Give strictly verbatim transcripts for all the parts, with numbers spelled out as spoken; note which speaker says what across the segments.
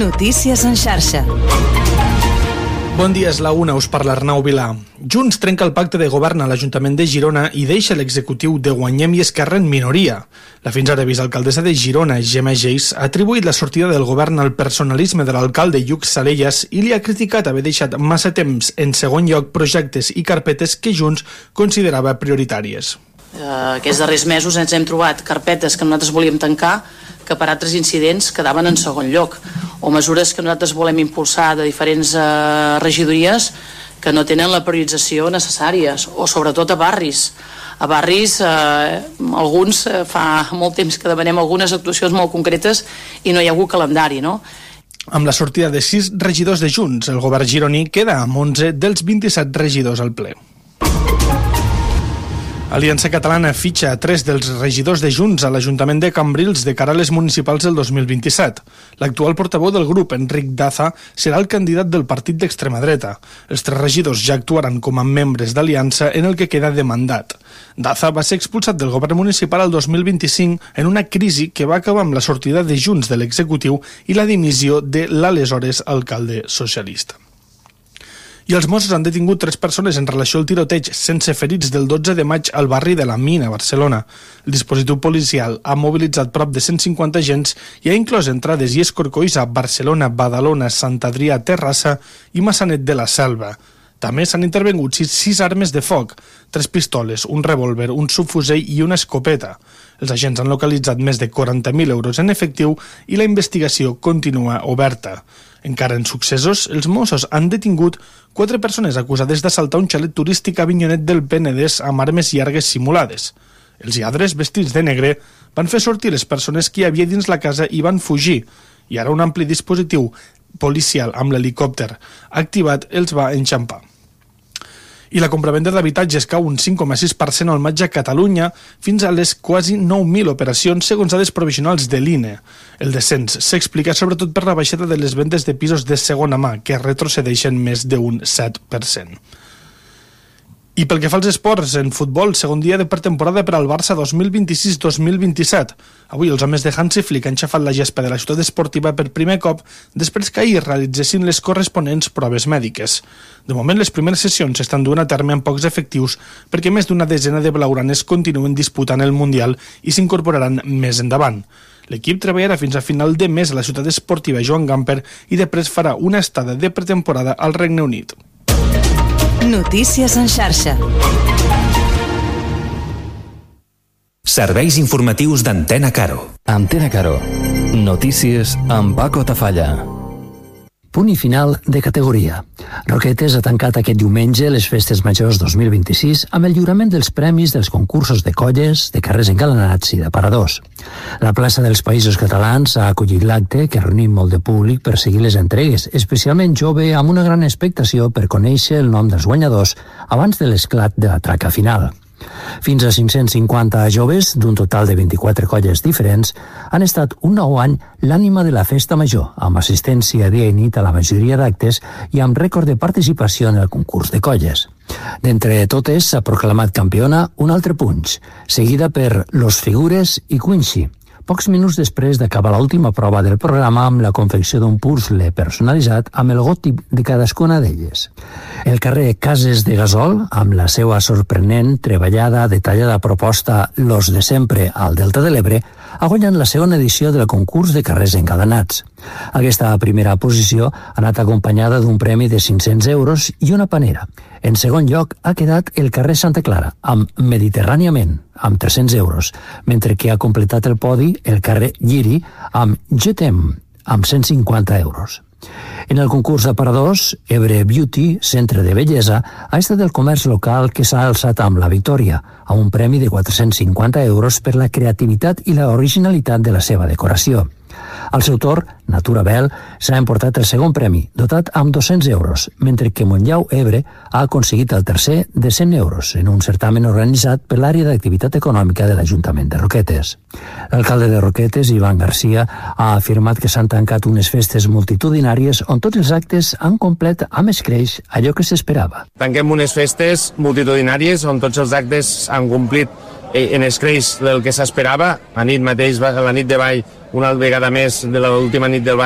Speaker 1: Notícies en xarxa.
Speaker 2: Bon dia, és la una, us parla Arnau Vilà. Junts trenca el pacte de govern a l'Ajuntament de Girona i deixa l'executiu de Guanyem i Esquerra en minoria. La fins ara vicealcaldessa de Girona, Gemma Geis, ha atribuït la sortida del govern al personalisme de l'alcalde Lluc Salellas i li ha criticat haver deixat massa temps en segon lloc projectes i carpetes que Junts considerava prioritàries.
Speaker 3: Uh, aquests darrers mesos ens hem trobat carpetes que nosaltres volíem tancar que per altres incidents quedaven en segon lloc, o mesures que nosaltres volem impulsar de diferents uh, regidories que no tenen la priorització necessària, o sobretot a barris. A barris, eh, alguns eh, fa molt temps que demanem algunes actuacions molt concretes i no hi ha hagut calendari, no?
Speaker 2: Amb la sortida de sis regidors de Junts, el govern gironí queda amb onze dels vint-i-set regidors al ple. Aliança Catalana fitxa a tres dels regidors de Junts a l'Ajuntament de Cambrils de cara a les municipals del dos mil vint-i-set. L'actual portaveu del grup, Enric Daza, serà el candidat del partit d'extrema dreta. Els tres regidors ja actuaran com a membres d'Aliança en el que queda de mandat. Daza va ser expulsat del govern municipal el dos mil vint-i-cinc en una crisi que va acabar amb la sortida de Junts de l'executiu i la dimissió de l'aleshores alcalde socialista. I els Mossos han detingut tres persones en relació al tiroteig sense ferits del dotze de maig al barri de la Mina, a Barcelona. El dispositiu policial ha mobilitzat prop de cent cinquanta agents i ha inclòs entrades i escorcolls a Barcelona, Badalona, Sant Adrià, Terrassa i Massanet de la Selva. També s'han intervingut sis, sis armes de foc, tres pistoles, un revòlver, un subfusell i una escopeta. Els agents han localitzat més de quaranta mil euros en efectiu i la investigació continua oberta. Encara en successos, els Mossos han detingut quatre persones acusades d'assaltar un xalet turístic a Avinyonet del Penedès amb armes llargues simulades. Els lladres, vestits de negre, van fer sortir les persones que hi havia dins la casa i van fugir, i ara un ampli dispositiu policial amb l'helicòpter activat els va enxampar. I la compravenda d'habitatges cau un cinc coma sis per cent al maig a Catalunya fins a les quasi nou mil operacions segons dades provisionals de l'I N E. El descens s'explica sobretot per la baixada de les vendes de pisos de segona mà, que retrocedeixen més d'un set per cent. I pel que fa als esports, en futbol, segon dia de pretemporada per al Barça dos mil vint-i-sis dos mil vint-i-set. Avui els homes de Hansi Flick han xafat la gespa de la ciutat esportiva per primer cop després que ahir realitzessin les corresponents proves mèdiques. De moment, les primeres sessions s'estan duent a terme amb pocs efectius perquè més d'una desena de blaugranes continuen disputant el Mundial i s'incorporaran més endavant. L'equip treballarà fins a final de mes a la ciutat esportiva Joan Gamper i després farà una estada de pretemporada al Regne Unit.
Speaker 1: Notícies en xarxa.
Speaker 4: Serveis informatius d'Antena Caro.
Speaker 5: Antena Caro. Notícies amb Paco Tafalla. Punt i final de categoria. Roquetes ha tancat aquest diumenge les festes majors dos mil vint-i-sis amb el lliurament dels premis dels concursos de colles, de carrers engalanats i de paradors. La plaça dels Països Catalans ha acollit l'acte que ha reunit molt de públic per seguir les entregues, especialment jove amb una gran expectació per conèixer el nom dels guanyadors abans de l'esclat de la traca final. Fins a cinc-cents cinquanta joves, d'un total de vint-i-quatre colles diferents, han estat un nou any l'ànima de la festa major, amb assistència dia i nit a la majoria d'actes i amb rècord de participació en el concurs de colles. D'entre totes s'ha proclamat campiona un altre punx, seguida per Los Figures i Quincy, pocs minuts després d'acabar l'última prova del programa amb la confecció d'un puzzle personalitzat amb el gòtic de cadascuna d'elles. El carrer Cases de Gasol, amb la seva sorprenent, treballada, detallada proposta Los de sempre al Delta de l'Ebre, ha guanyat la segona edició del concurs de carrers encadenats. Aquesta primera posició ha anat acompanyada d'un premi de cinc-cents euros i una panera. En segon lloc ha quedat el carrer Santa Clara, amb Mediterràniament, amb tres-cents euros, mentre que ha completat el podi el carrer Lliri amb Jetem, amb cent cinquanta euros. En el concurs d'aparadors, Ebre Beauty, centre de bellesa, ha estat el comerç local que s'ha alçat amb la victòria, amb un premi de quatre-cents cinquanta euros per la creativitat i la originalitat de la seva decoració. Al seu torn, Natura Bell s'ha emportat el segon premi, dotat amb dos-cents euros, mentre que Montllau Ebre ha aconseguit el tercer de cent euros en un certamen organitzat per l'àrea d'activitat econòmica de l'Ajuntament de Roquetes. L'alcalde de Roquetes, Ivan Garcia, ha afirmat que s'han tancat unes festes multitudinàries on tots els actes han complet amb escreix allò que s'esperava.
Speaker 6: Tanquem unes festes multitudinàries on tots els actes han complit en escreix del que s'esperava. A nit mateix, a la nit de ball, una vegada més de l'última nit del ball,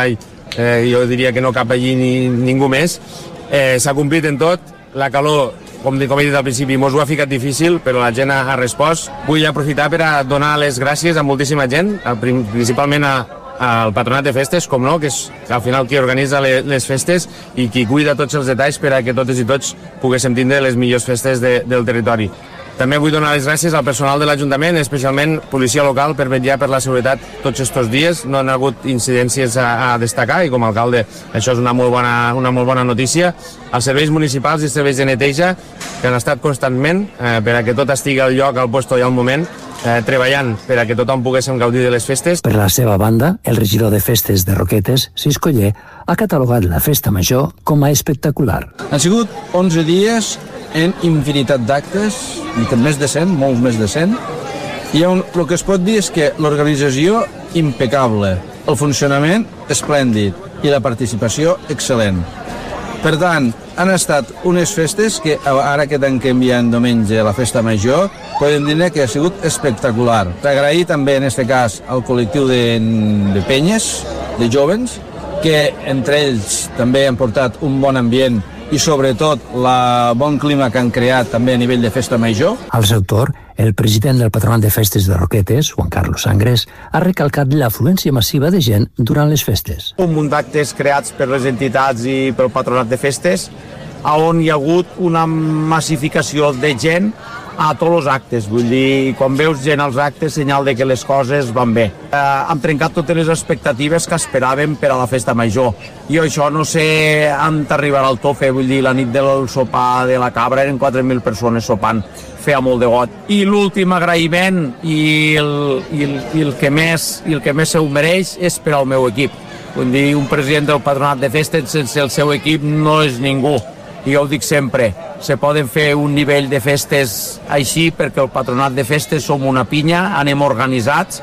Speaker 6: eh, jo diria que no cap allí ni ningú més. Eh, s'ha complit en tot, la calor, com, com he dit al principi, mos ho ha ficat difícil, però la gent ha, ha respost. Vull aprofitar per a donar les gràcies a moltíssima gent, a, principalment a, al Patronat de Festes, com no, que és al final qui organitza les, les festes i qui cuida tots els detalls per a que totes i tots poguéssim tindre les millors festes de, del territori. També vull donar les gràcies al personal de l'Ajuntament, especialment policia local, per vetllar per la seguretat tots aquests dies. No han hagut incidències a, a destacar i com a alcalde això és una molt bona, una molt bona notícia. Els serveis municipals i serveis de neteja que han estat constantment eh, per a que tot estigui al lloc, al lloc i al moment, eh, treballant per a que tothom poguéssim gaudir de les festes.
Speaker 5: Per la seva banda, el regidor de festes de Roquetes, Sis Coller, ha catalogat la festa major com a espectacular.
Speaker 7: Han sigut onze dies en infinitat d'actes, més de cent, molts més de cent, i un, el que es pot dir és que l'organització impecable, el funcionament esplèndid i la participació excel·lent. Per tant, han estat unes festes que ara que tanquem ja en diumenge la festa major, podem dir que ha sigut espectacular. Agrair també en aquest cas al col·lectiu de, de penyes, de jovens, que entre ells també han portat un bon ambient i sobretot el bon clima que han creat també a nivell de festa major.
Speaker 5: Al seu torn, el president del Patronat de Festes de Roquetes, Juan Carlos Sangres, ha recalcat l'afluència massiva de gent durant les festes.
Speaker 8: Un munt d'actes creats per les entitats i pel Patronat de Festes, on hi ha hagut una massificació de gent a tots els actes. Vull dir, quan veus gent als actes, senyal de que les coses van bé. Eh, hem trencat totes les expectatives que esperàvem per a la festa major. I això no sé on t'arribarà el tofe, vull dir, la nit del sopar de la Cabra eren quatre mil persones sopant, feia molt de got. I l'últim agraïment i el, i, el, i, el que més, i el que més se ho mereix és per al meu equip. Vull dir, un president del Patronat de Festes sense el seu equip no és ningú. I jo ho dic sempre, se poden fer un nivell de festes així perquè el Patronat de Festes som una pinya, anem organitzats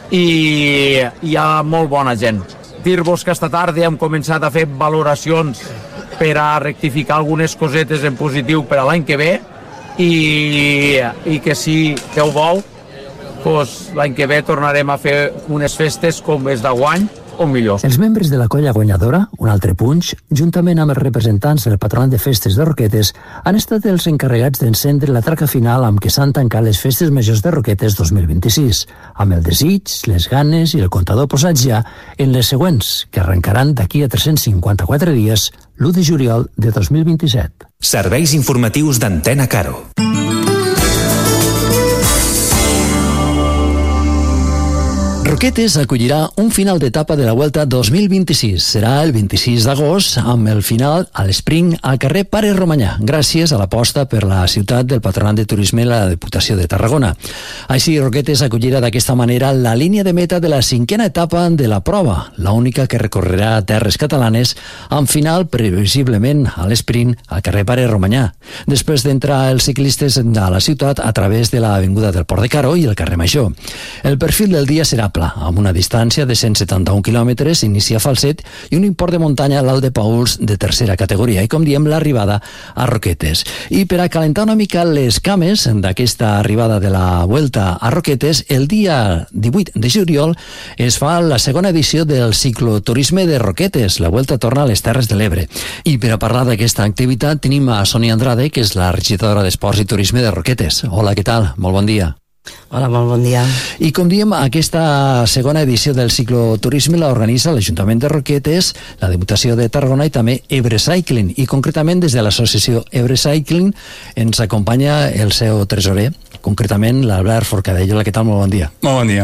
Speaker 8: i hi ha molt bona gent. Dir-vos que esta tarda hem començat a fer valoracions per a rectificar algunes cosetes en positiu per a l'any que ve i, i que si Déu vol, doncs l'any que ve tornarem a fer unes festes com és de guany o millor.
Speaker 5: Els membres de la colla guanyadora, un altre punx, juntament amb els representants del Patronat de Festes de Roquetes, han estat els encarregats d'encendre la traca final amb què s'han tancat les Festes Majors de Roquetes dos mil vint-i-sis, amb el desig, les ganes i el comptador posats ja en les següents, que arrencaran d'aquí a tres-cents cinquanta-quatre dies, l'u de juliol de dos mil vint-i-set.
Speaker 4: Serveis informatius d'Antena Caro.
Speaker 5: Roquetes acollirà un final d'etapa de la Vuelta dos mil vint-i-sis. Serà el vint-i-sis d'agost, amb el final a l'Spring al carrer Pare Romanyà, gràcies a l'aposta per la ciutat del Patronat de Turisme i la Diputació de Tarragona. Així, Roquetes acollirà d'aquesta manera la línia de meta de la cinquena etapa de la prova, l'única que recorrerà terres catalanes, amb final previsiblement a l'Spring al carrer Pare Romanyà, després d'entrar els ciclistes a la ciutat a través de l'Avinguda del Port de Caro i el carrer Major. El perfil del dia serà pla, amb una distància de cent setanta-un quilòmetres, inicia Falset i un import de muntanya a l'Alt de Pauls de tercera categoria i, com diem, l'arribada a Roquetes. I per a calentar una mica les cames d'aquesta arribada de la Vuelta a Roquetes, el dia divuit de juliol es fa la segona edició del cicloturisme de Roquetes. La Vuelta torna a les Terres de l'Ebre. I per a parlar d'aquesta activitat tenim a Sònia Andrade, que és la regidora d'Esports i Turisme de Roquetes. Hola, què tal? Molt bon dia.
Speaker 9: Hola, molt bon dia.
Speaker 5: I com diem, aquesta segona edició del cicloturisme la organitza l'Ajuntament de Roquetes, la Diputació de Tarragona i també Ebre Cycling. I concretament des de l'associació Ebre Cycling ens acompanya el seu tresorer, concretament l'Albert Forcadell. Hola, què tal? Molt bon dia.
Speaker 10: Molt bon dia.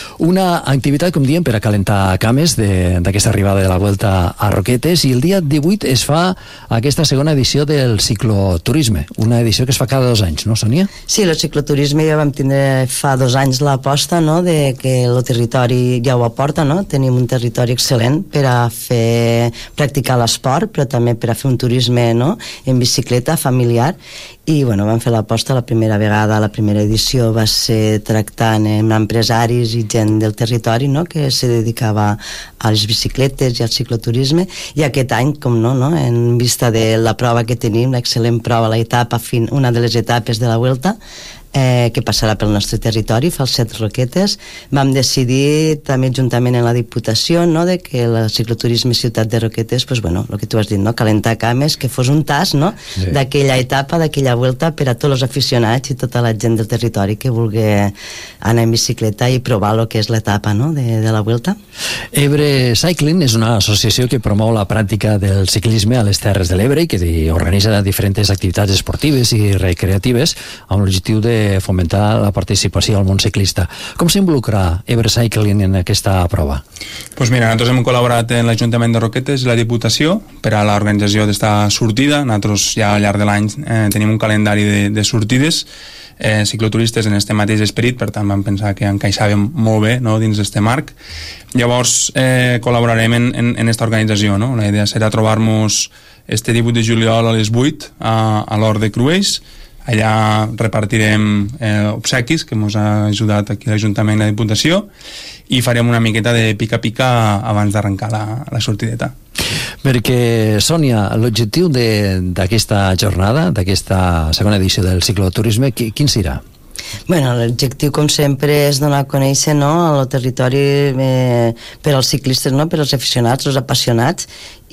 Speaker 5: Una activitat, com diem, per a calentar cames d'aquesta arribada de la Vuelta a Roquetes, i el dia divuit es fa aquesta segona edició del cicloturisme, una edició que es fa cada dos anys, no, Sònia?
Speaker 9: Sí, el cicloturisme ja vam tindre fa dos anys l'aposta, no?, de que el territori ja ho aporta, no? Tenim un territori excel·lent per a fer practicar l'esport, però també per a fer un turisme, no?, en bicicleta familiar. I bueno, vam fer l'aposta la primera vegada. La primera edició va ser tractant amb empresaris i gent del territori, no?, que se dedicava a les bicicletes i al cicloturisme, i aquest any, com no, no? En vista de la prova que tenim, l'excel·lent prova, la etapa, una de les etapes de la Vuelta, eh, que passarà pel nostre territori, Falset Roquetes. Vam decidir també juntament en la Diputació, no?, de que el cicloturisme Ciutat de Roquetes, pues, bueno, el que tu has dit, no?, calentar cames, que fos un tas, no?, sí, d'aquella etapa, d'aquella volta per a tots els aficionats i tota la gent del territori que vulgui anar en bicicleta i provar el que és l'etapa, no?, de, de la volta.
Speaker 5: Ebre Cycling és una associació que promou la pràctica del ciclisme a les Terres de l'Ebre i que organitza diferents activitats esportives i recreatives amb l'objectiu de fomentar la participació al món ciclista. Com s'involucra Ebre Cycling en aquesta prova?
Speaker 10: Pues mira, nosaltres hem col·laborat en l'Ajuntament de Roquetes i la Diputació per a l'organització d'esta sortida. Nosaltres ja al llarg de l'any eh, tenim un calendari de, de sortides eh, cicloturistes en este mateix esperit, per tant vam pensar que encaixàvem molt bé, no?, dins d'este marc. Llavors eh, col·laborarem en, en, en esta organització, no? La idea serà trobar-nos este divuit de juliol a les vuit a, a l'Hort de Cruells. Allà repartirem eh, obsequis que ens ha ajudat aquí l'Ajuntament i la Diputació i farem una miqueta de pica-pica abans d'arrencar la, la sortideta.
Speaker 5: Perquè, Sònia, l'objectiu d'aquesta jornada, d'aquesta segona edició del cicloturisme, quin serà?
Speaker 9: Bueno, l'objectiu, com sempre, és donar a conèixer, no?, el territori eh, per als ciclistes, no?, per als aficionats, els apassionats,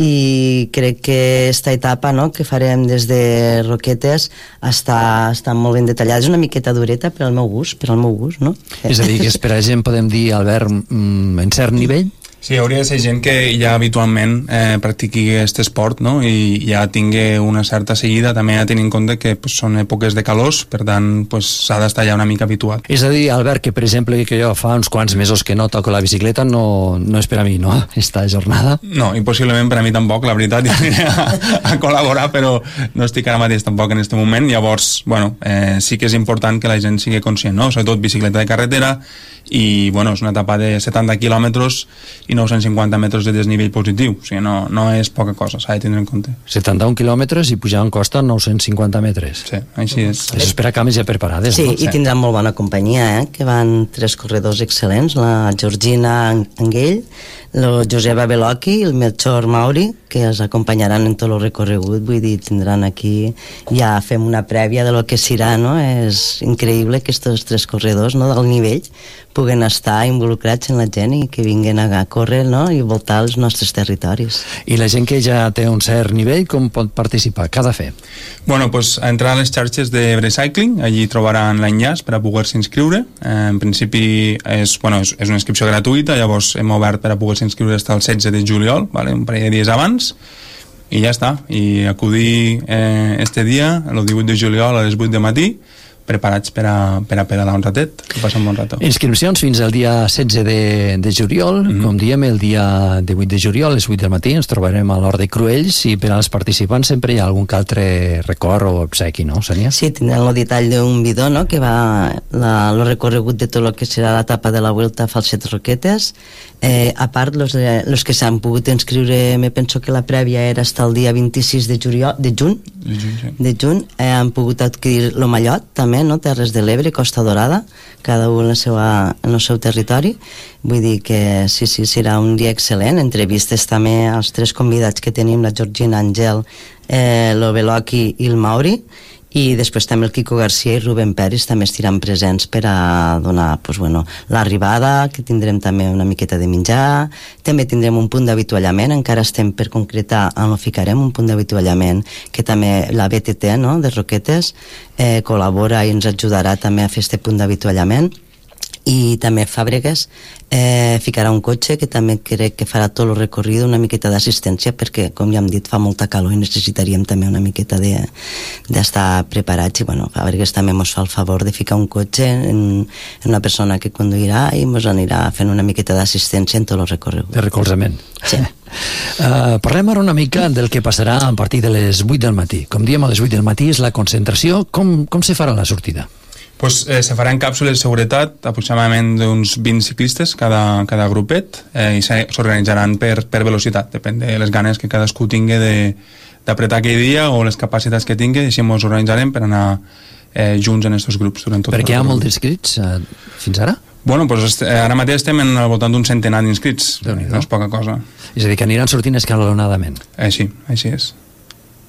Speaker 9: i crec que aquesta etapa, no?, que farem des de Roquetes està, està molt ben detallada. És una miqueta dureta per al meu gust, per al meu gust, no?
Speaker 5: És a dir, que per a gent podem dir, Albert, en cert nivell?
Speaker 10: Sí, hauria de ser gent que ja habitualment eh, practiqui aquest esport, no?, i ja tingui una certa seguida, també a tenir en compte que pues, són èpoques de calors, per tant s'ha pues, d'estar ja una mica habituat. És
Speaker 5: a dir, Albert, que per exemple que jo fa uns quants mesos que no toco la bicicleta no, no és per a mi, no?, esta jornada?
Speaker 10: No, i possiblement per a mi tampoc, la veritat, ja aniré a, a col·laborar, però no estic ara mateix tampoc en aquest moment. Llavors, bueno, eh, sí que és important que la gent sigui conscient, no?, sobretot bicicleta de carretera, i bueno, és una etapa de setanta quilòmetres i nou-cents cinquanta metres de desnivell positiu, o sigui, no, no és poca cosa, s'ha de tindre en compte.
Speaker 5: setanta-un quilòmetres i pujar en costa nou-cents cinquanta metres.
Speaker 10: Sí, així és.
Speaker 5: Això és per a cames ja preparades,
Speaker 9: sí,
Speaker 5: no?
Speaker 9: Sí, i tindran molt bona companyia, eh? Que van tres corredors excel·lents, la Georgina Anguell, el Joseba Beloki i el Melchor Mauri, que els acompanyaran en tot el recorregut. Vull dir, tindran aquí, ja fem una prèvia de lo que serà, no? És increïble que aquests tres corredors, no?, del nivell puguen estar involucrats en la gent i que vinguin a córrer, no?, i voltar els nostres territoris.
Speaker 5: I la gent que ja té un cert nivell, com pot participar? Què ha de fer?
Speaker 10: Bueno, pues entrar a les xarxes de Brecycling, allí trobaran l'enllaç per a poder-se inscriure. Eh, en principi és, bueno, és, és una inscripció gratuïta, llavors hem obert per a poder-se inscriure fins al setze de juliol, vale? Un parell de dies abans, i ja està. I acudir eh, este dia, el divuit de juliol a les vuit de matí, preparats per a, per a pedalar un ratet i passar un bon rato.
Speaker 5: Inscripcions fins al dia setze de, de juliol, mm-hmm. Com diem, el dia divuit de juliol, a les vuit del matí, ens trobarem a l'Hort de Cruells i per als participants sempre hi ha algun que altre record o obsequi, no, Sònia?
Speaker 9: Sí, tindrem el detall d'un bidó, no?, que va el recorregut de tot el que serà l'etapa de la Vuelta a Falset Roquetes. Eh, a part, los, de, los que s'han pogut inscriure, me penso que la prèvia era fins al dia vint-i-sis de juliol, de juny,
Speaker 10: de juny, sí.
Speaker 9: de juny eh, han pogut adquirir lo mallot, també, no?, Terres de l'Ebre, Costa Dorada, cada un en el, seu, en el seu territori. Vull dir que sí, sí, serà un dia excel·lent. Entrevistes també als tres convidats que tenim, la Georgina Angel, eh, el Beloki i el Mauri, i després també el Quico Garcia i Rubén Peris també estiran presents per a donar, pues, bueno, l'arribada, que tindrem també una miqueta de menjar, també tindrem un punt d'avituallament, encara estem per concretar on ho ficarem, un punt d'avituallament que també la B T T, no?, de Roquetes eh, col·labora i ens ajudarà també a fer este punt d'avituallament. I també Fàbregues eh, ficarà un cotxe que també crec que farà tot el recorrido, una miqueta d'assistència, perquè, com ja hem dit, fa molta calor i necessitaríem també una miqueta d'estar de, preparats. I bueno, Fàbregues també ens fa el favor de ficar un cotxe en, en una persona que conduirà i ens anirà fent una miqueta d'assistència en tot el recorregut.
Speaker 5: De recolzament.
Speaker 9: Sí.
Speaker 5: Uh, parlem ara una mica del que passarà a partir de les vuit del matí. Com diem, a les vuit del matí és la concentració. Com, com se farà la sortida?
Speaker 10: Pues, eh, se faran càpsules de seguretat, aproximadament d'uns vint ciclistes cada, cada grupet, eh, i s'organitzaran per, per velocitat, depèn de les ganes que cadascú tingui d'apretar aquell dia o les capacitats que tingui, i així ens organitzarem per anar eh, junts en aquests grups durant tot.
Speaker 5: Perquè hi ha molts inscrits eh, fins ara?
Speaker 10: Bueno, pues, ara mateix estem en, al voltant d'un centenar d'inscrits, no és poca cosa.
Speaker 5: És a dir, que aniran sortint escalonadament.
Speaker 10: Eh, sí, així és.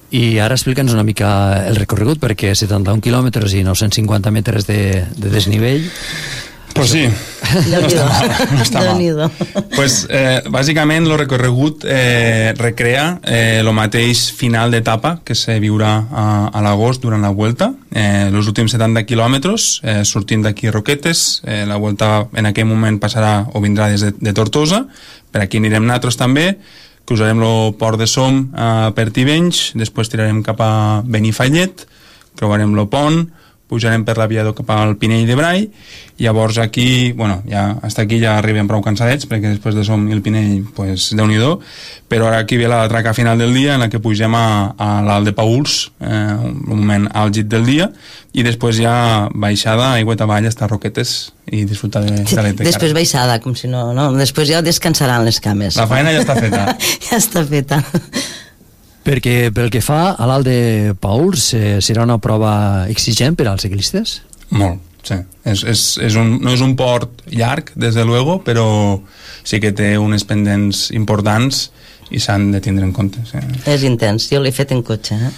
Speaker 5: I ara explica'ns una mica el recorregut, perquè setanta-un quilòmetres i nou-cents cinquanta metres de, de desnivell.
Speaker 10: Pues sí, no està mal, no està mal. Pues, eh, bàsicament el recorregut eh, recrea el eh, mateix final d'etapa que se viurà a, a l'agost durant la Vuelta, eh, els últims setanta quilòmetres, eh, sortint d'aquí Roquetes, eh, la Vuelta en aquell moment passarà o vindrà des de, de Tortosa, per aquí anirem nosaltres també, cruzarem el port de Som eh, per Tivenys, després tirarem cap a Benifallet, creuarem el pont, pujarem per l'aviador cap al Pinell de Brai, i llavors aquí, bueno, ja, hasta aquí ja arribem prou cansadets, perquè després de Som i el Pinell, pues, Déu-n'hi-do, però ara aquí ve la traca final del dia, en la que pugem a, a l'Alt de Pauls, eh, un moment àlgid del dia, i després ja baixada, aigüeta avall, hasta Roquetes, i disfrutar de, de l'E T.
Speaker 9: Després baixada, com si no, no, després ja descansaran les cames.
Speaker 10: La feina ja està feta.
Speaker 9: Ja està feta.
Speaker 5: Perquè pel que fa a l'Alt de Pauls, eh, serà una prova exigent per als ciclistes?
Speaker 10: Molt, sí. És, és, és un, no és un port llarg, des de luego, però sí que té unes pendents importants i s'han de tindre en compte. Sí.
Speaker 9: És intens, jo l'he fet en cotxe. Eh?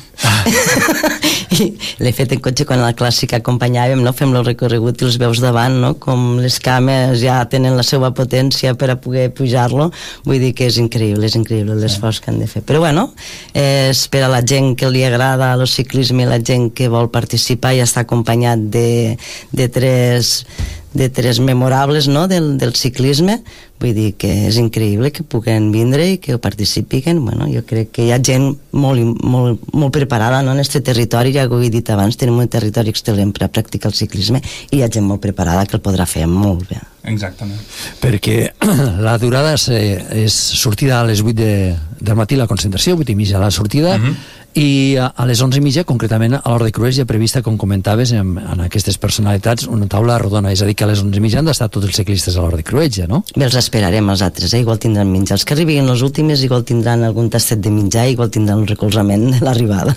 Speaker 9: L'he fet en cotxe quan a la clàssica acompanyàvem, no? Fem el recorregut i els veus davant, no? Com les cames ja tenen la seva potència per a poder pujar-lo. Vull dir que és increïble, és increïble l'esforç que han de fer. Però bueno, és per a la gent que li agrada el ciclisme i la gent que vol participar i està acompanyat de, de tres de tres memorables, no? del, del ciclisme. Vull dir que és increïble que puguen vindre i que ho participiquen. Bueno, jo crec que hi ha gent molt, molt, molt preparada, no? En aquest territori, ja ho he dit abans, tenim un territori excel·lent per a practicar el ciclisme i hi ha gent molt preparada que el podrà fer molt bé.
Speaker 10: Exactament.
Speaker 5: Perquè la durada és, és sortida a les vuit de, del matí la concentració, vuit i mitja la sortida, uh-huh. i a, a les onze i mitja, concretament a l'hora de Cruès, ja prevista, com comentaves, en, en aquestes personalitats, una taula rodona, és a dir, que a les onze i mitja han d'estar tots els ciclistes a l'hora de Cruès, ja, no?
Speaker 9: Bé, els esperarem els altres, eh? Igual tindran menjar. Els que arribin les últimes igual tindran algun tastet de menjar, igual tindran un recolzament de l'arribada.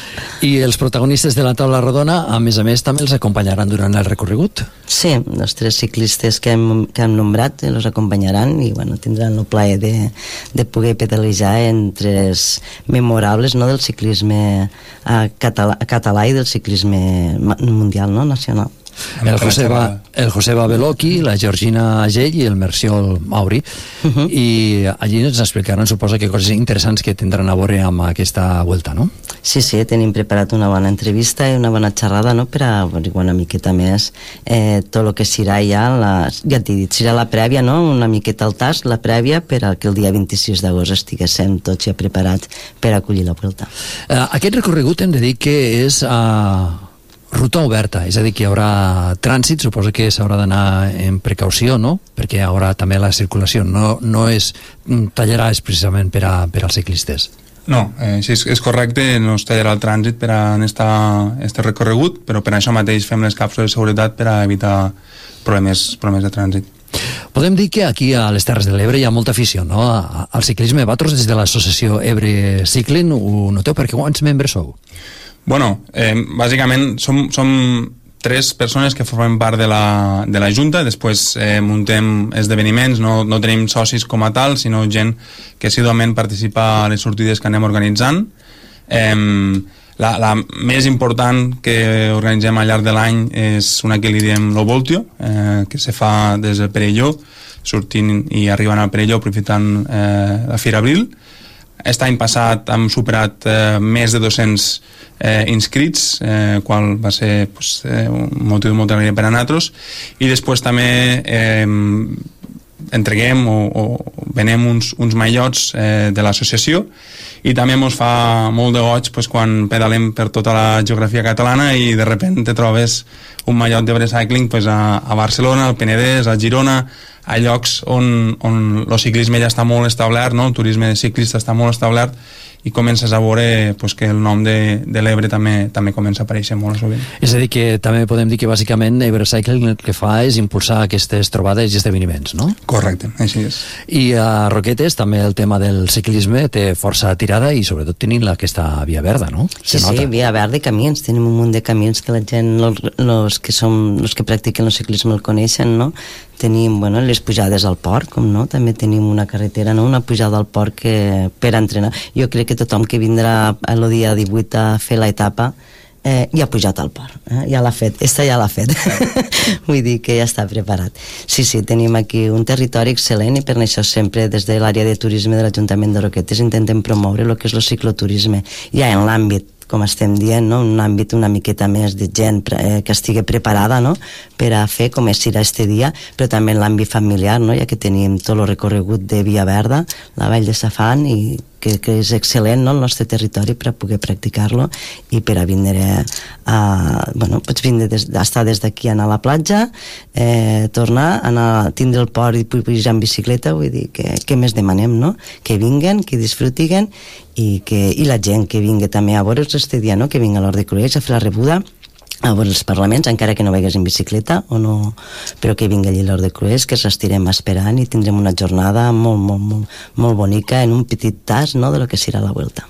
Speaker 5: I els protagonistes de la taula rodona, a més a més, també els acompanyaran durant el recorregut?
Speaker 9: Sí, els tres ciclistes que hem, que hem nombrat els acompanyaran i bueno, tindran el plaer de, de poder pedalejar en tres memorables, no, del ciclisme a català, a català i del ciclisme mundial, no, nacional.
Speaker 5: El Joseba, el Joseba Beloki, la Georgina Agell i el Merciol Mauri, uh-huh. i allí ens explicaran, suposa, que coses interessants que tindran a veure amb aquesta Vuelta, no?
Speaker 9: Sí, sí, tenim preparat una bona entrevista i una bona xerrada, no?, per a una miqueta més eh, tot el que serà ja, la, ja t'he dit, serà la prèvia, no?, una miqueta al tast, la prèvia, per a que el dia vint-i-sis d'agost estiguéssim tots ja preparats per acollir la Vuelta.
Speaker 5: Uh, aquest recorregut hem de dir que és a uh, ruta oberta, és a dir, que hi haurà trànsit, suposo que s'haurà d'anar en precaució, no?, perquè hi haurà també la circulació, no, no es tallarà precisament per, a, per als ciclistes.
Speaker 10: No, eh, sí, és, és correcte, no es tallarà el trànsit per a aquest recorregut, però per això mateix fem les càpsules de seguretat per a evitar problemes, problemes de trànsit.
Speaker 5: Podem dir que aquí a les Terres de l'Ebre hi ha molta afició, no?, al ciclisme. Vosaltres des de l'associació Ebre Cycling ho noteu, perquè quants membres sou?
Speaker 10: Bueno, eh, bàsicament som, som tres persones que formen part de la, de la Junta, després eh, muntem esdeveniments, no, no tenim socis com a tal, sinó gent que assiduament participa a les sortides que anem organitzant. Eh, la, la més important que organitzem al llarg de l'any és una que li diem lo Voltio, eh, que se fa des del Perelló, sortint i arribant al Perelló aprofitant eh, la Fira Abril. Aquest any passat hem superat eh, més de dos-cents eh, inscrits, eh, qual va ser pues, eh, un motiu de molta alegria per a nosaltres, i després també eh, entreguem o, o venem uns, uns mallots eh, de l'associació, i també ens fa molt de goig pues, quan pedalem per tota la geografia catalana i de repente te trobes un mallot d'Ebre Cycling pues, a, a Barcelona, al Penedès, a Girona, a llocs on, on el ciclisme ja està molt establert, no? El turisme ciclista està molt establert, i comences a veure pues, que el nom de, de l'Ebre també, també comença a aparèixer molt sovint.
Speaker 5: És a dir, que també podem dir que bàsicament Ebre Cycling el que fa és impulsar aquestes trobades i esdeveniments, no?
Speaker 10: Correcte, així és.
Speaker 5: I a Roquetes també el tema del ciclisme té força tirada i sobretot tenint aquesta via verda, no?
Speaker 9: Sí, sí, via verda i camins. Tenim un munt de camins que la gent, los, los que, som, los que practiquen el ciclisme el coneixen, no? tenim, bueno, les pujades al port, com no, també tenim una carretera, no? Una pujada al port que, per entrenar. Jo crec que tothom que vindrà el dia divuit a fer l'etapa eh, ja ha pujat al port, eh? Ja l'ha fet, esta ja l'ha fet. Vull dir que ja està preparat. Sí, sí, tenim aquí un territori excel·lent i per això sempre des de l'àrea de turisme de l'Ajuntament de Roquetes intentem promoure el que és el cicloturisme, ja en l'àmbit, com estem dient, no? Un àmbit una miqueta més de gent eh, que estigui preparada, no? Per a fer com és serà este dia, però també en l'àmbit familiar, no? Ja que tenim tot el recorregut de Via Verda, la Vall de Safant, i que, que és excel·lent, no? El nostre territori per a poder practicar-lo i per a vindre a... Bueno, pots vindre des, estar des d'aquí, anar a la platja, eh, tornar, anar a tindre el port i pujar en bicicleta, vull dir, que, que més demanem, no? Que vinguen, que disfrutiguen i, que, i la gent que vingui també a veure'ls este dia, no? Que vingui a l'Hort de Cruells a fer la rebuda, a veure els parlaments, encara que no vegues en bicicleta o no, però que vingui allí a l'Hort de Cruells, que s'estirem esperant i tindrem una jornada molt, molt, molt, molt bonica en un petit tas, no?, de lo que serà la Vuelta.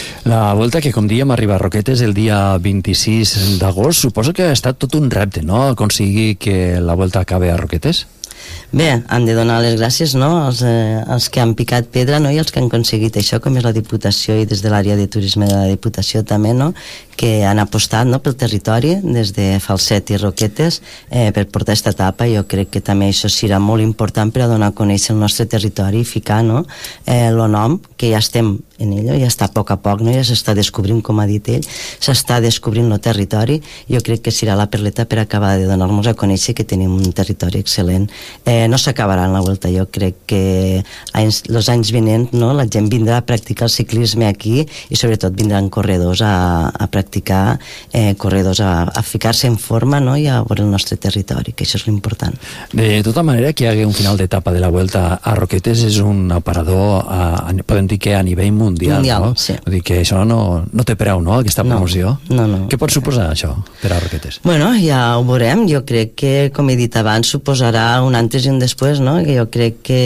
Speaker 5: La Volta, que com dèiem arriba a Roquetes el dia vint-i-sis d'agost, suposo que ha estat tot un repte, no?, aconseguir que la Volta acabe a Roquetes?
Speaker 9: Bé, han de donar les gràcies, no?, als, eh, als que han picat pedra, no?, i els que han aconseguit això, com és la Diputació i des de l'àrea de turisme de la Diputació també, no?, que han apostat, no?, pel territori des de Falset i Roquetes eh, per portar aquesta etapa. Jo crec que també això serà molt important per a donar a conèixer el nostre territori i ficar, no?, eh, el nom, que ja estem en ell, ja està a poc a poc, no? Ja s'està descobrint, com ha dit ell, s'està descobrint el territori. Jo crec que serà la perleta per acabar de donar-nos a conèixer que tenim un territori excel·lent. Eh, no s'acabarà en la Volta, jo crec que els anys, anys vinents, no? La gent vindrà a practicar el ciclisme aquí i sobretot vindran corredors a, a practicar, eh, corredors a, a ficar-se en forma, no? I a veure el nostre territori, que això és l'important.
Speaker 5: De tota manera, que hi hagi un final d'etapa de la Volta a Roquetes és un aparador, a, a, podem dir que a nivell mundial, mundial, no?
Speaker 9: Sí.
Speaker 5: Vull dir que això no, no té preu, no?, aquesta promoció.
Speaker 9: No, no, no.
Speaker 5: Què pot suposar això per a Roquetes?
Speaker 9: Bueno, ja ho veurem. Jo crec que, com he dit abans, suposarà un antes i un després, no? Que jo crec que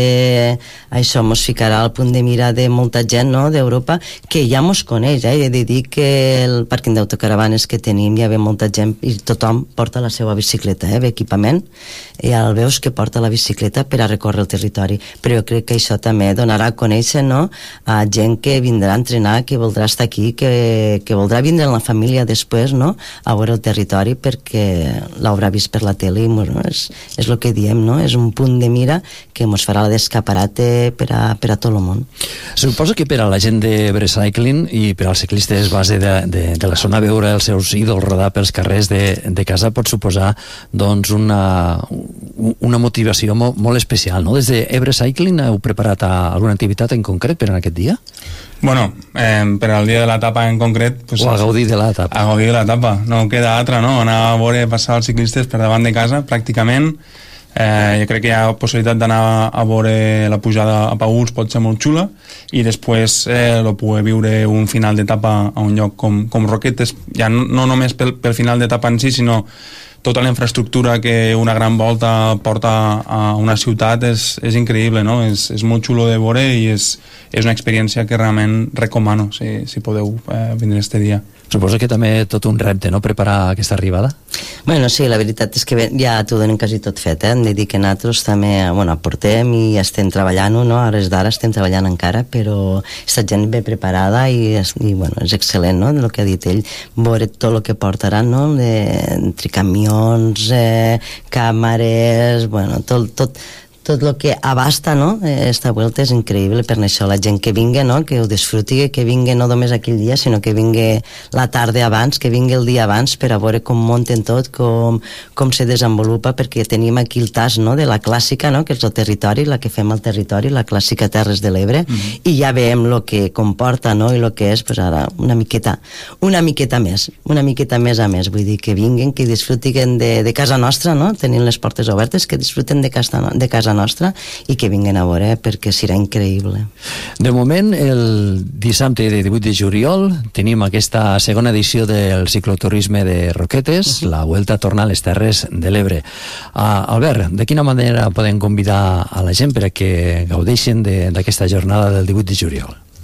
Speaker 9: això mos ficarà al punt de mira de molta gent, no?, d'Europa, que ja mos coneix, eh? He de dir que el pàrquing d'autocaravanes que tenim ja ve molta gent i tothom porta la seva bicicleta, eh? Ve equipament, i ja el veus que porta la bicicleta per a recórrer el territori. Però jo crec que això també donarà a conèixer, no?, a gent que vindrà a entrenar, que voldrà estar aquí, que, que voldrà vindre amb la família després, no?, a veure el territori perquè l'haurà vist per la tele i bueno, és, és el que diem, no?, és un punt de mira que mos farà d'escaparate per a, per a tot el món.
Speaker 5: Suposo que per a la gent de Brecycling i per als ciclistes base de, de, de la zona veure els seus ídols rodar pels carrers de, de casa pot suposar doncs una, una motivació molt, molt especial, no? Des de Ebre Cycling heu preparat alguna activitat en concret per a aquest dia?
Speaker 10: Bueno, eh, per al dia de l'etapa en concret... Pues,
Speaker 5: o a gaudir de l'etapa.
Speaker 10: A gaudir de l'etapa. No queda altra, no? Anar a veure passar els ciclistes per davant de casa, pràcticament. Eh, jo crec que hi ha possibilitat d'anar a veure la pujada a Paüls, pot ser molt xula, i després eh, lo poder viure un final d'etapa a un lloc com, com Roquetes, ja no, no només pel, pel final d'etapa en si, sinó tota la infraestructura que una gran volta porta a una ciutat és, és increïble, no? És, és molt xulo de veure i és, és una experiència que realment recomano si, si podeu eh, vindre este dia.
Speaker 5: Suposo que també tot un repte, no?, preparar aquesta arribada?
Speaker 9: Bueno, sí, la veritat és que ja t'ho donen quasi tot fet, eh? Hem de dir que nosaltres també, bueno, aportem i estem treballant-ho, no? A hores d'ara estem treballant encara, però aquesta gent ve preparada i, i bueno, és excel·lent, no?, el que ha dit ell, veure tot el que portaran, no?, de, entre camions, eh, càmeres, bueno, tot, tot, tot el que abasta, no?, esta volta és increïble. Per això la gent que vingui, no?, que ho disfruti, que vingui no només aquell dia, sinó que vingui la tarda abans, que vingui el dia abans per a veure com munten tot, com, com se desenvolupa, perquè tenim aquí el tas, no?, de la clàssica, no?, que és el territori, la que fem al territori, la clàssica Terres de l'Ebre, mm-hmm. i ja veiem el que comporta, no?, i el que és, pues ara, una miqueta, una miqueta més, una miqueta més a més, vull dir que vinguin, que disfrutin de, de casa nostra, no?, tenint les portes obertes, que disfruten de casa, de casa nostra i que vinguin a veure perquè serà increïble.
Speaker 5: De moment, el dissabte de divuit de juliol tenim aquesta segona edició del cicloturisme de Roquetes, uh-huh. la Vuelta torna a les Terres de l'Ebre. Uh, Albert, de quina manera podem convidar a la gent per a que gaudeixin d'aquesta jornada del divuit de juliol?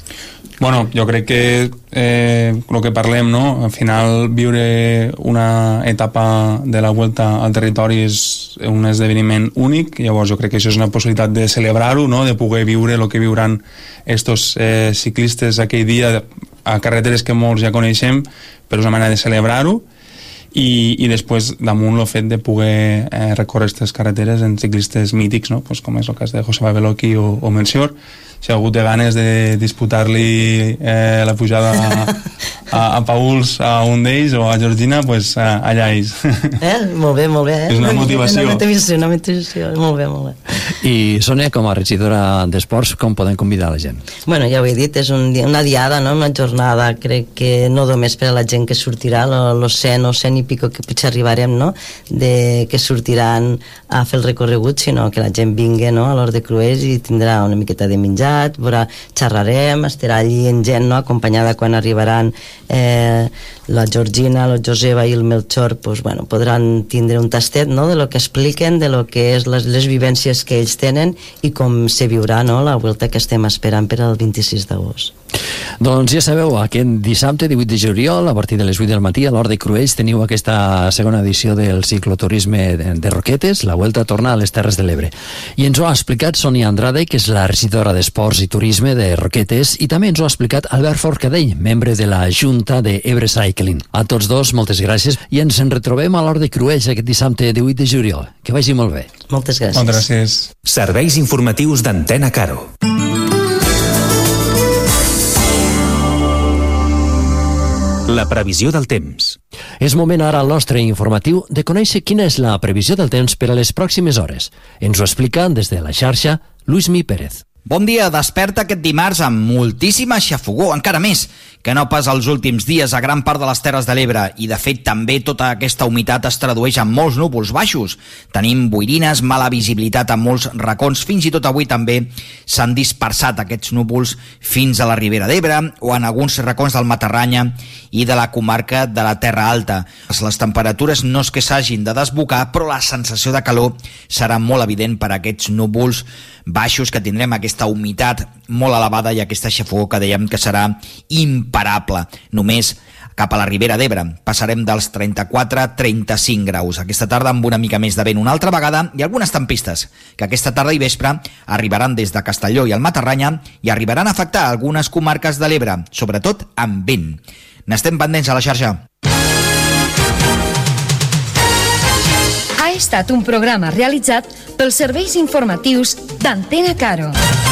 Speaker 10: Bueno, jo crec que eh, el que parlem, no? Al final viure una etapa de la Vuelta al territori és un esdeveniment únic, llavors jo crec que això és una possibilitat de celebrar-ho, no? De poder viure el que viuran estos eh, ciclistes aquell dia a carreteres que molts ja coneixem, però és una manera de celebrar-ho. I, i després damunt el fet de poder eh, recórrer aquestes carreteres en ciclistes mítics, no? Pues com és el cas de Joseba Beloki o, o Melchior. Si algú té ganes de disputar-li eh, la pujada a, a, a Pauls a un d'ells o a Georgina, pues eh, allà ells.
Speaker 9: Eh? Molt bé, molt bé. Eh?
Speaker 10: És una motivació.
Speaker 9: Una motivació, una motivació. Molt bé, molt bé.
Speaker 5: I Sònia, com a regidora d'Esports, com podem convidar la gent?
Speaker 9: Bueno, ja ho he dit, és un, una diada, no? Una jornada, crec que no només per a la gent que sortirà, los cent o cent i pico que potser arribarem, no? De, que sortiran a fer el recorregut, sinó que la gent vingui, no? A l'Hort de Cruells i tindrà una miqueta de menjar, veurà, xerrarem, estarà allí en gent, no? Acompanyada quan arribaran eh, la Georgina, la Joseba i el Melchor, pues, bueno, podran tindre un tastet, no? De lo que expliquen, de lo que és les, les vivències que ells tenen i com se viurà, no? La Vuelta que estem esperant per al vint-i-sis d'agost.
Speaker 5: Doncs ja sabeu, aquest dissabte divuit de juliol, a partir de les vuit del matí, a l'Hort de Cruells teniu aquesta segona edició del cicloturisme de, de Roquetes, la Vuelta a tornar a les Terres de l'Ebre. I ens ho ha explicat Sònia Andrade, que és la regidora d'Esports i Turisme de Roquetes, i també ens ho ha explicat Albert Forcadell, membre de la Junta de Ebre Cycling. A tots dos, moltes gràcies, i ens en retrobem a l'Hort de Cruells aquest dissabte divuit de juliol. Que vagi molt bé.
Speaker 9: Moltes gràcies.
Speaker 10: Moltes gràcies.
Speaker 4: Serveis informatius d'Antena Caro. La previsió del temps.
Speaker 5: És moment ara al nostre informatiu de conèixer quina és la previsió del temps per a les pròximes hores. Ens ho explica des de la xarxa Lluís Mi Pérez.
Speaker 11: Bon dia, desperta aquest dimarts amb moltíssima xafogor, encara més que no pas els últims dies a gran part de les Terres de l'Ebre, i de fet també tota aquesta humitat es tradueix en molts núvols baixos. Tenim boirines, mala visibilitat en molts racons, fins i tot avui també s'han dispersat aquests núvols fins a la Ribera d'Ebre o en alguns racons del Matarranya i de la comarca de la Terra Alta. Les temperatures no és que s'hagin de desbocar, però la sensació de calor serà molt evident per aquests núvols baixos que tindrem, aquesta humitat molt elevada i aquesta xafogor que dèiem que serà imparable. Només cap a la Ribera d'Ebre passarem dels trenta-quatre a trenta-cinc graus. Aquesta tarda amb una mica més de vent una altra vegada i algunes tempistes que aquesta tarda i vespre arribaran des de Castelló i el Matarranya i arribaran a afectar algunes comarques de l'Ebre, sobretot amb vent. N'estem pendents a la xarxa.
Speaker 12: Ha estat un programa realitzat pels serveis informatius d'Antena Caro.